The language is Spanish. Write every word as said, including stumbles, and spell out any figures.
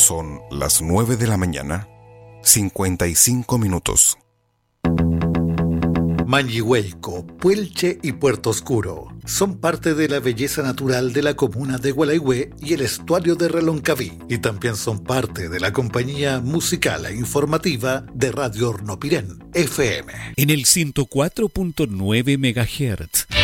Son las nueve de la mañana, cincuenta y cinco minutos. Mañihuelco, Puelche y Puerto Oscuro son parte de la belleza natural de la comuna de Gualeguay y el estuario de Reloncaví, y también son parte de la compañía musical e informativa de Radio Hornopirén, F M. En el ciento cuatro punto nueve megahertz.